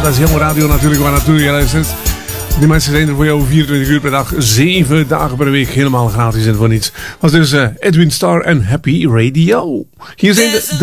dat is helemaal radio natuurlijk, waar naartoe je luistert. Die mensen zijn er voor jou 24 uur per dag, 7 dagen per week, helemaal gratis en voor niets. Was dus Edwin Starr en Happy Radio. Hier zijn de